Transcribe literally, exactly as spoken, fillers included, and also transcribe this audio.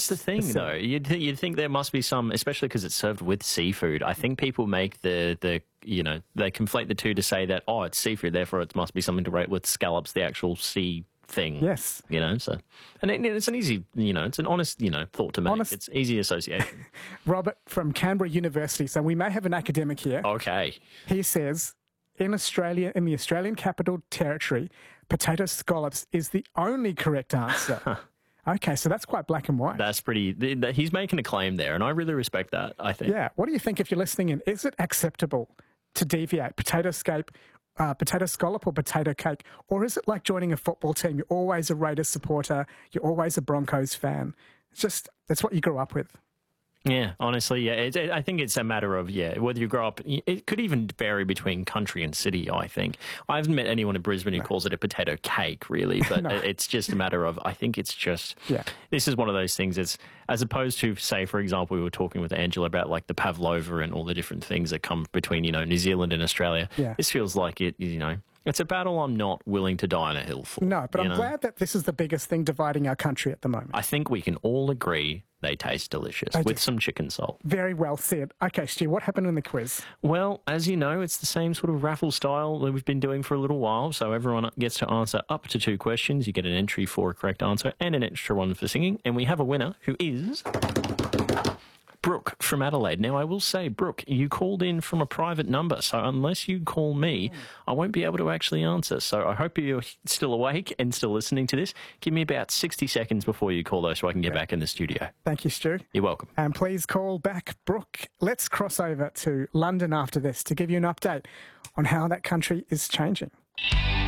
that's the thing, the though. You'd, th- you'd think there must be some, especially because it's served with seafood. I think people make the, the, you know, they conflate the two to say that, oh, it's seafood, therefore it must be something to rate with scallops, the actual sea thing. Yes. You know, so, and it, it's an easy, you know, it's an honest, you know, thought to make. Honest. It's easy association. Robert from Canberra University. So we may have an academic here. Okay. He says, in Australia, in the Australian Capital Territory, potato scallops is the only correct answer. Okay, so that's quite black and white. That's pretty, th- th- he's making a claim there, and I really respect that, I think. Yeah. What do you think if you're listening in? Is it acceptable to deviate potato scape, uh, potato scallop or potato cake? Or is it like joining a football team? You're always a Raiders supporter. You're always a Broncos fan. It's just, that's what you grew up with. Yeah, honestly, yeah. It, it, I think it's a matter of, yeah, whether you grow up, it could even vary between country and city, I think. I haven't met anyone in Brisbane who No. calls it a potato cake, really, but No. it's just a matter of, I think it's just, Yeah. this is one of those things, it's, as opposed to, say, for example, we were talking with Angela about like the pavlova and all the different things that come between, you know, New Zealand and Australia. Yeah. This feels like it, you know, it's a battle I'm not willing to die on a hill for. No, but you I'm know? glad that this is the biggest thing dividing our country at the moment. I think we can all agree they taste delicious They with do. some chicken salt. Very well said. Okay, Stu, what happened in the quiz? Well, as you know, it's the same sort of raffle style that we've been doing for a little while. So everyone gets to answer up to two questions. You get an entry for a correct answer and an extra one for singing. And we have a winner who is Brooke from Adelaide. Now, I will say, Brooke, you called in from a private number. So unless you call me, I won't be able to actually answer. So I hope you're still awake and still listening to this. Give me about sixty seconds before you call, though, so I can get back in the studio. Thank you, Stu. You're welcome. And please call back Brooke. Let's cross over to London after this to give you an update on how that country is changing.